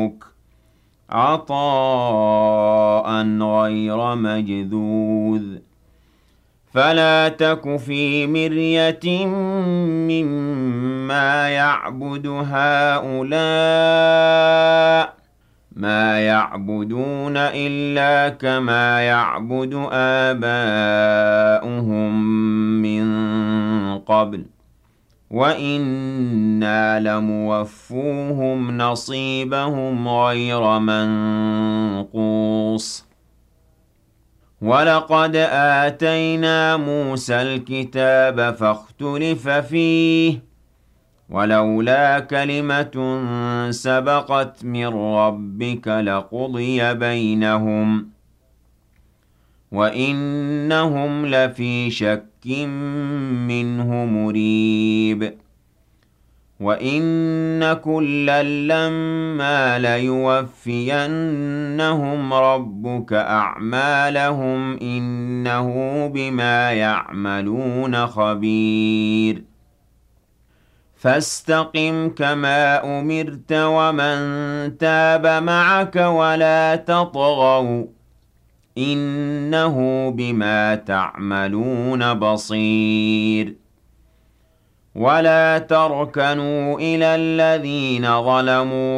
ربك عطاء غير مجذوذ فلا تك في مرية مما يعبد هؤلاء ما يعبدون إلا كما يعبد آباؤهم من قبل وَإِنَّا لَمُوَفُّوهُمْ نَصِيبَهُمْ غَيْرَ مَنقُوصٍ وَلَقَدْ آتَيْنَا مُوسَى الْكِتَابَ فَاخْتُلِفَ فِيهِ وَلَوْلَا كَلِمَةٌ سَبَقَتْ مِن رَّبِّكَ لَقُضِيَ بَيْنَهُمْ وَإِنَّهُمْ لَفِي شَكٍّ مِّنْهُ مُرِيبٍ وَإِنَّ كُلًّا لَّمَّا لَيُوَفِّيَنَّهُمْ رَبُّكَ أَعْمَالَهُمْ إِنَّهُ بِمَا يَعْمَلُونَ خَبِيرٌ فَاسْتَقِمْ كَمَا أُمِرْتَ وَمَن تَابَ مَعَكَ وَلَا تَطْغَوْا إِنَّهُ بِمَا تَعْمَلُونَ بَصِيرٌ وَلَا تَرْكَنُوا إِلَى الَّذِينَ ظَلَمُوا